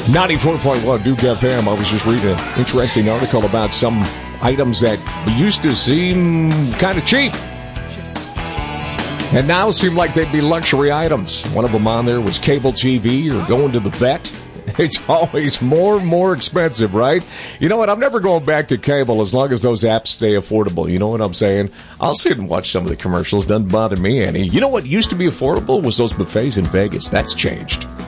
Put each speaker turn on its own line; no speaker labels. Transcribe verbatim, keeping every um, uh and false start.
ninety-four point one Duke F M. I was just reading an interesting article about some items that used to seem kind of cheap and now seem like they'd be luxury items. One of them on there was cable T V or going to the vet. It's always more and more expensive, right? You know what? I'm never going back to cable as long as those apps stay affordable. You know what I'm saying? I'll sit and watch some of the commercials. Doesn't bother me any. You know what used to be affordable was those buffets in Vegas. That's changed.